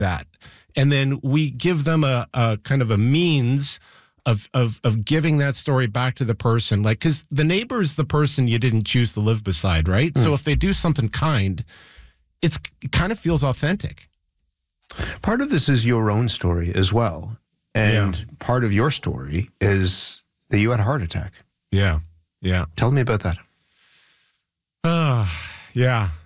that. And then we give them a kind of a means of giving that story back to the person. Like, because the neighbor is the person you didn't choose to live beside, right? So if they do something kind, it kind of feels authentic. Part of this is your own story as well. And part of your story is that you had a heart attack. Yeah. Tell me about that. Yeah.